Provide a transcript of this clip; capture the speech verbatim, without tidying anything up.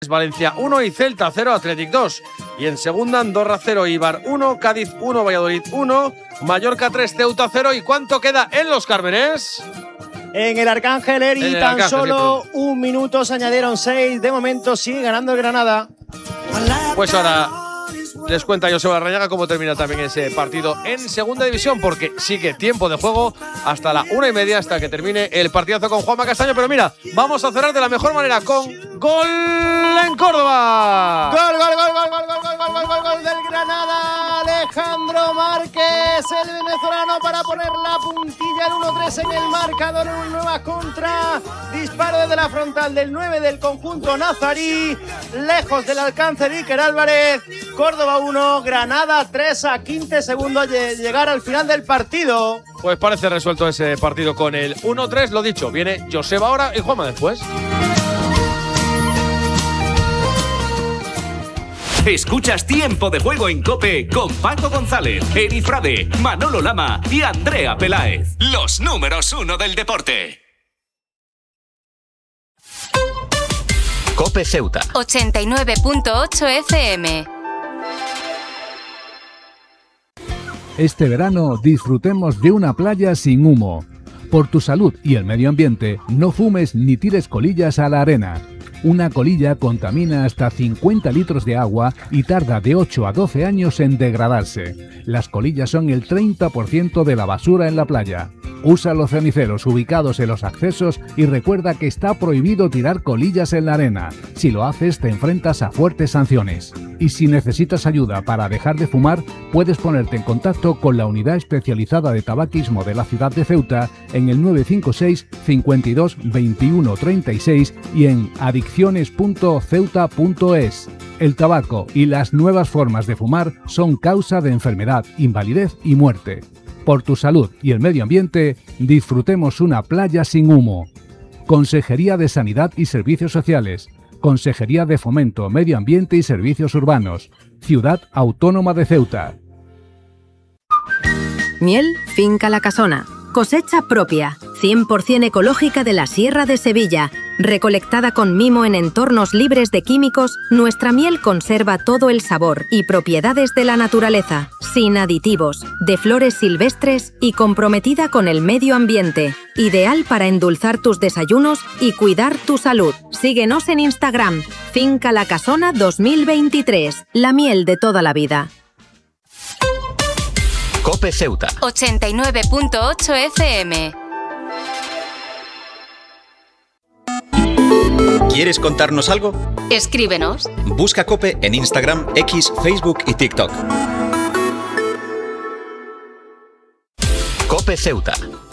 Valencia uno y Celta cero, Athletic dos. Y en segunda, Andorra cero, Eibar uno, Cádiz uno, Valladolid uno, Mallorca tres, Ceuta cero. ¿Y cuánto queda en Los Cármenes? En el Arcángel Eri, en el tan Arcángel, solo sí, un minuto, se añadieron seis. De momento sigue ganando el Granada. Pues ahora les cuenta Joseba Larrañaga cómo termina también ese partido en segunda división, porque sigue tiempo de juego hasta la una y media, hasta que termine el partidazo con Juanma Castaño. Pero mira, vamos a cerrar de la mejor manera con gol en Córdoba. Gol, gol, gol, gol, gol, gol, gol, gol, gol, gol del Granada. Alejandro Márquez, el venezolano, para poner la puntilla, el uno tres en el marcador, en una nueva contra. Disparo desde la frontal del nueve del conjunto nazarí, lejos del alcance de Iker Álvarez. Córdoba uno, Granada tres, a quince segundos de llegar al final del partido. Pues parece resuelto ese partido con el uno tres, lo dicho, viene Joseba ahora y Juanma después. Escuchas Tiempo de Juego en COPE con Paco González, Eri Frade, Manolo Lama y Andrea Peláez. Los números uno del deporte. COPE Ceuta ochenta y nueve punto ocho F M. Este verano disfrutemos de una playa sin humo. Por tu salud y el medio ambiente, no fumes ni tires colillas a la arena. Una colilla contamina hasta cincuenta litros de agua y tarda de ocho a doce años en degradarse. Las colillas son el treinta por ciento de la basura en la playa. Usa los ceniceros ubicados en los accesos y recuerda que está prohibido tirar colillas en la arena. Si lo haces, te enfrentas a fuertes sanciones. Y si necesitas ayuda para dejar de fumar, puedes ponerte en contacto con la Unidad Especializada de Tabaquismo de la ciudad de Ceuta en el nueve cinco seis, cincuenta y dos, veintiuno, treinta y seis y en adicciones punto ceuta punto es. El tabaco y las nuevas formas de fumar son causa de enfermedad, invalidez y muerte. Por tu salud y el medio ambiente, disfrutemos una playa sin humo. Consejería de Sanidad y Servicios Sociales. Consejería de Fomento, Medio Ambiente y Servicios Urbanos. Ciudad Autónoma de Ceuta. Miel Finca La Casona. Cosecha propia, cien por ciento ecológica de la Sierra de Sevilla. Recolectada con mimo en entornos libres de químicos, nuestra miel conserva todo el sabor y propiedades de la naturaleza, sin aditivos, de flores silvestres y comprometida con el medio ambiente. Ideal para endulzar tus desayunos y cuidar tu salud. Síguenos en Instagram, Finca La Casona dos mil veintitrés, la miel de toda la vida. COPE Ceuta ochenta y nueve punto ocho F M. ¿Quieres contarnos algo? Escríbenos. Busca COPE en Instagram, X, Facebook y TikTok. COPE Ceuta.